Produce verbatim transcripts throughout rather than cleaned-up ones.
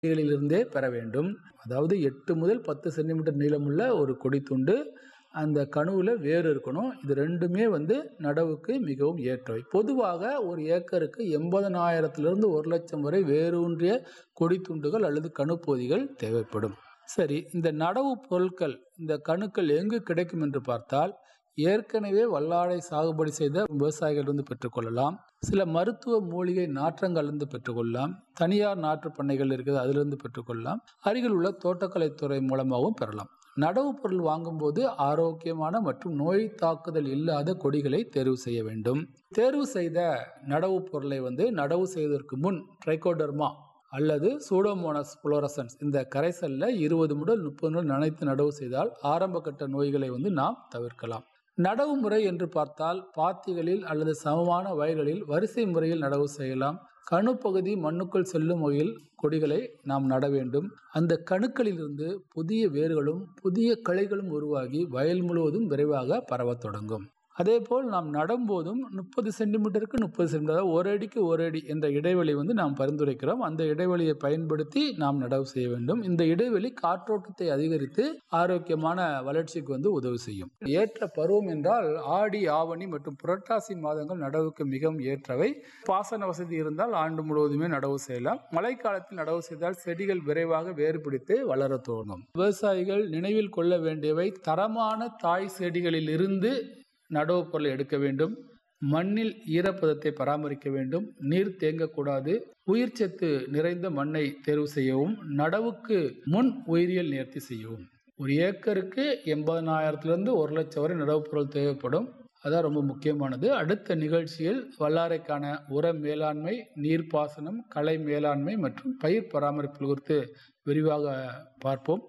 செடிகளிலிருந்தே பெற வேண்டும். அதாவது எட்டு முதல் பத்து சென்டிமீட்டர் நீளமுள்ள ஒரு கொடி துண்டு, அந்த கணுவில் வேறு இருக்கணும். இது ரெண்டுமே வந்து நடவுக்கு மிகவும் ஏற்றவை. பொதுவாக ஒரு ஏக்கருக்கு எண்பதனாயிரத்திலிருந்து ஒரு லட்சம் வரை வேரூன்றிய கொடி துண்டுகள் அல்லது கணுப்பொதிகள் தேவைப்படும். சரி, இந்த நடவு பொருட்கள், இந்த கணுக்கள் எங்கு கிடைக்கும் என்று பார்த்தால், ஏற்கனவே வல்லாரை சாகுபடி செய்த விவசாயிகளிருந்து பெற்றுக்கொள்ளலாம். சில மருத்துவ மூலிகை நாற்றங்களிலிருந்து பெற்றுக்கொள்ளலாம். தனியார் நாற்று பண்ணைகள் இருக்குது, அதிலிருந்து பெற்றுக்கொள்ளலாம். அருகில் உள்ள தோட்டக்கலைத்துறை மூலமாகவும் பெறலாம். நடவு பொருள் வாங்கும்போது ஆரோக்கியமான மற்றும் நோய் தாக்குதல் இல்லாத கொடிகளை தேர்வு செய்ய வேண்டும். தேர்வு செய்த நடவு பொருளை வந்து நடவு செய்வதற்கு முன் ட்ரைகோடர்மா அல்லது சூடோமோனாஸ் புளோரசன்ஸ் இந்த கரைசல்ல இருபது முதல் முப்பது நாள் நனைத்து நடவு செய்தால் ஆரம்ப கட்ட நோய்களை வந்து நாம் தவிர்க்கலாம். நடவு முறை என்று பார்த்தால், பாத்திகளில் அல்லது சமமான வயல்களில் வரிசை முறையில் நடவு செய்யலாம். கணுப்பகுதி மண்ணுக்குள் செல்லும் வகையில் கொடிகளை நாம் நட வேண்டும். அந்த கணுக்களிலிருந்து புதிய வேர்களும் புதிய கிளைகளும் உருவாகி வயல் முழுவதும் விரைவாக பரவத் தொடங்கும். அதே போல் நாம் நடும்போதும் முப்பது சென்டிமீட்டருக்கு முப்பது சென்டிமீட்டர், ஒரு அடிக்கு ஒரு அடி என்ற இடைவெளி வந்து நாம் பரிந்துரைக்கிறோம். அந்த இடைவெளியை பயன்படுத்தி நாம் நடவு செய்ய வேண்டும். இந்த இடைவெளி காற்றோட்டத்தை அதிகரித்து ஆரோக்கியமான வளர்ச்சிக்கு வந்து உதவி செய்யும். ஏற்ற பருவம் என்றால் ஆடி, ஆவணி மற்றும் புரட்டாசி மாதங்கள் நடவுக்கு மிகவும் ஏற்றவை. பாசன வசதி இருந்தால் ஆண்டு முழுவதுமே நடவு செய்யலாம். மழைக்காலத்தில் நடவு செய்தால் செடிகள் விரைவாக வேறு பிடித்து வளர துவங்கும். விவசாயிகள் நினைவில் கொள்ள வேண்டியவை: தரமான தாய் செடிகளில் இருந்து நடவு பொருளை எடுக்க வேண்டும். மண்ணில் ஈரப்பதத்தை பராமரிக்க வேண்டும். நீர் தேங்கக்கூடாது. உயிர் சத்து நிறைந்த மண்ணை தேர்வு செய்யவும். நடவுக்கு முன் உயிரியல் நேர்த்தி செய்யவும். ஒரு ஏக்கருக்கு எண்பதனாயிரத்திலிருந்து ஒரு லட்சம் வரை நடவு பொருள் தேவைப்படும். அதான் ரொம்ப முக்கியமானது. அடுத்த நிகழ்ச்சியில் வல்லாரைக்கான உர மேலாண்மை, நீர்ப்பாசனம், களை மேலாண்மை மற்றும் பயிர் பராமரிப்பு குறித்து விரிவாக பார்ப்போம்.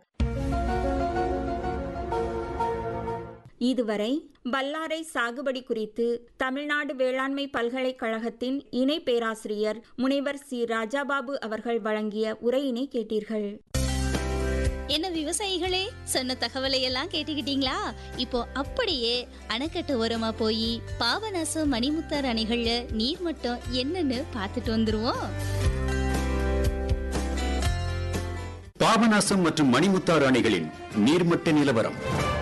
இதுவரை வல்லாரை சாகுபடி குறித்து தமிழ்நாடு வேளாண்மை பல்கலைக்கழகத்தின் இணை பேராசிரியர் முனைவர் சி ராஜாபாபு அவர்கள் வழங்கிய உரையினை கேட்டீர்கள். என்ன விவசாயிகளே, சொன்ன தகவலை எல்லாம் கேட்டுக்கிட்டீங்களா? இப்போ அப்படியே அணைக்கட்டு ஓரமா போய் பாபநாசம், மணிமுத்தாறு அணைகள்ல நீர்மட்டம் என்னன்னு பார்த்துட்டு வந்துருவோம். பாபநாசம் மற்றும் மணிமுத்தாறு அணைகளின் நீர்மட்ட நிலவரம்.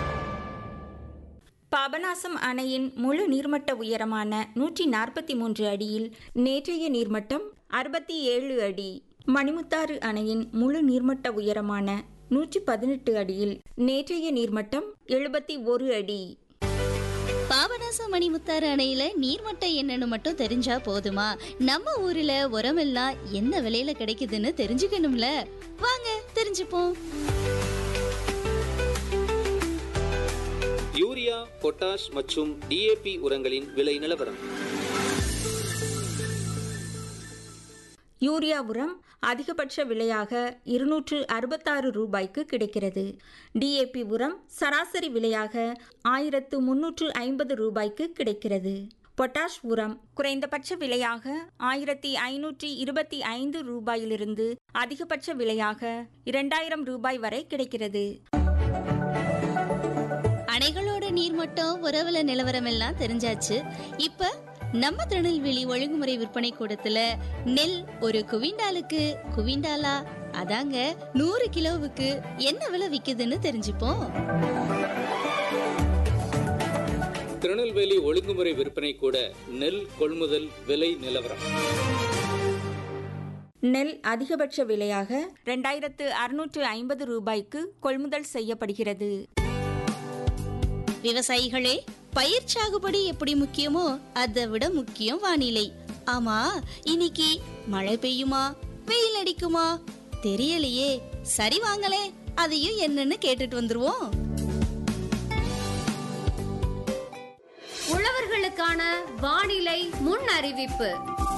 பாபநாசம் அணையின் முழு நீர்மட்ட உயரமான நூற்றி நாற்பத்தி மூன்று அடியில் நேற்றைய நீர்மட்டம் அறுபத்தி ஏழு அடி. மணிமுத்தாறு அணையின் முழு நீர்மட்ட உயரமான நூற்றி பதினெட்டு அடியில் நேற்றைய நீர்மட்டம் எழுபத்தி ஒரு அடி. பாபநாசம் மணிமுத்தாறு அணையில நீர்மட்டம் என்னன்னு மட்டும் தெரிஞ்சா போதுமா? நம்ம ஊர்ல உரமெல்லாம் என்ன விலையில கிடைக்குதுன்னு தெரிஞ்சுக்கணும்ல. வாங்க தெரிஞ்சுப்போம். யூரியா, பொட்டாஷ் மற்றும் டிஏபி உரங்களின் விலை நிலவரம். யூரியா உரம் அதிகபட்ச விலையாக இருநூற்று அறுபத்தாறு ரூபாய்க்கு கிடைக்கிறது. டிஏபி உரம் சராசரி விலையாக ஆயிரத்து முன்னூற்று ஐம்பது ரூபாய்க்கு கிடைக்கிறது. பொட்டாஷ் உரம் குறைந்தபட்ச விலையாக ஆயிரத்தி ஐநூற்றி இருபத்தி ஐந்து ரூபாயிலிருந்து அதிகபட்ச விலையாக இரண்டாயிரம் ரூபாய் வரை கிடைக்கிறது. அணைகளோட நீர்மட்டம், உறவுல நிலவரம் எல்லாம் தெரிஞ்சாச்சு. இப்ப நம்ம திருநெல்வேலி ஒழுங்குமுறை விற்பனை கூடத்துல நெல் ஒரு குவிண்டாலுக்கு குவிண்டாலா அதாங்க நூறு கிலோவுக்கு என்ன விலை விக்குதுன்னு தெரிஞ்சுப்போம். திருநெல்வேலி ஒழுங்குமுறை விற்பனை கூட நெல் கொள்முதல் விலை நிலவரம். நெல் அதிகபட்ச விலையாக இரண்டாயிரத்து அறுநூற்று ஐம்பது ரூபாய்க்கு கொள்முதல் செய்யப்படுகிறது. விவசாயிகளே, பயிர் சாகுபடி எப்படி முக்கியமோ அதை விட முக்கியம் வானிலை. ஆமா, இன்னைக்கு மழை பெய்யுமா, வெயில் அடிக்குமா தெரியலையே. சரி வாங்களே, அதையும் என்னன்னு கேட்டுட்டு வந்துருவோம். உழவர்களுக்கான வானிலை முன் அறிவிப்பு.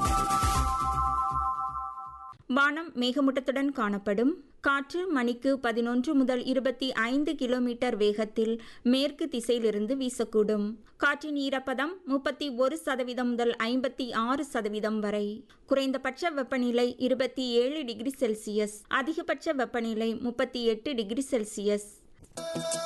வானம் மேகமூட்டத்துடன் காணப்படும். காற்று மணிக்கு பதினொன்று முதல் இருபத்தி ஐந்து கிலோமீட்டர் வேகத்தில் மேற்கு திசையிலிருந்து வீசக்கூடும். காற்றின் ஈரப்பதம் முப்பத்தி ஒரு சதவீதம் முதல் ஐம்பத்தி ஆறு சதவீதம் வரை. குறைந்தபட்ச வெப்பநிலை இருபத்தி ஏழு டிகிரி செல்சியஸ், அதிகபட்ச வெப்பநிலை முப்பத்தி எட்டு டிகிரி செல்சியஸ்.